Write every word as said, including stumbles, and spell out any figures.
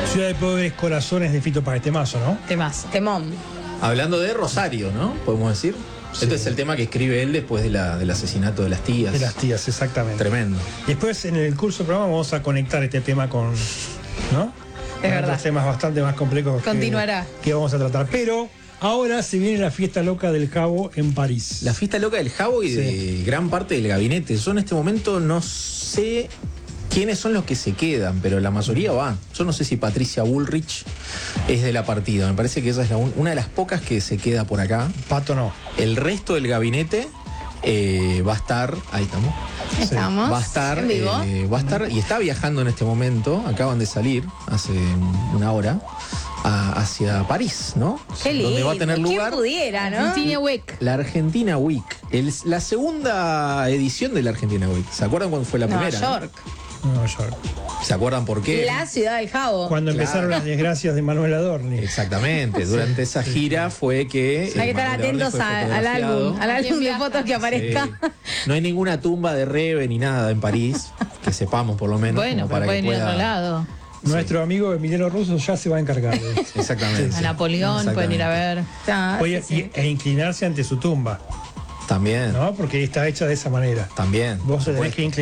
Ciudad de Pobres Corazones de Fito Páez, temazo, ¿no? Temazo. Temón. Hablando de Rosario, ¿no? Podemos decir. Sí. Este es el tema que escribe él después de la, del asesinato de las tías. De las tías, exactamente. Tremendo. Después, en el curso del programa, vamos a conectar este tema con, ¿no? Es Con verdad. otros temas bastante más complejos. Continuará. Que, que vamos a tratar. Pero ahora se viene la fiesta loca del Jabo en París. La fiesta loca del Jabo y Sí. de gran parte del gabinete. Yo en este momento no sé quiénes son los que se quedan, pero la mayoría van. Yo no sé si Patricia Bullrich es de la partida. Me parece que esa es la un- una de las pocas que se queda por acá. Pato no. El resto del gabinete eh, va a estar. Ahí estamos. Estamos. Va a estar, en vivo. eh, va a estar y está viajando en este momento. Acaban de salir hace una hora a- hacia París, ¿no? Qué lindo. Donde va a tener lugar ¿Quién pudiera, no? Argentina Week. la Argentina Week. El- la segunda edición de la Argentina Week. ¿Se acuerdan cuándo fue la Nueva primera? York. Nueva York. ¿No? ¿Se acuerdan por qué? La ciudad del Jabo. Cuando Claro. empezaron las desgracias de Manuel Adorni. Exactamente. Durante esa gira fue que. Hay que estar Manuel atentos Adorni fue a- al fotografiado. álbum, al álbum de fotos que aparezca. Sí. No hay ninguna tumba de Rebe ni nada en París, que sepamos por lo menos. Bueno, como pero para pueden que ir a pueda- otro lado. Nuestro amigo Emiliano Russo ya se va a encargar de eso. Exactamente. A Napoleón pueden ir a ver. Ah, Oye, sí, sí. y- e inclinarse ante su tumba, También. ¿no? Porque está hecha de esa manera. También. Vos por tenés supuesto. que inclinar.